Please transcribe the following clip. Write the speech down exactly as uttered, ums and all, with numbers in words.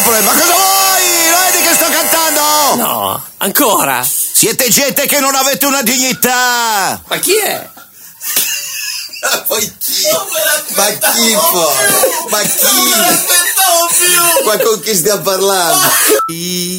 problema. Cosa vuoi? Non vedi che sto cantando? No, ancora. Siete gente che non avete una dignità. Ma chi è? Poi chi? Ma chi poi? Ma chi? Non me l'aspettavo più. Ma con chi stiamo parlando?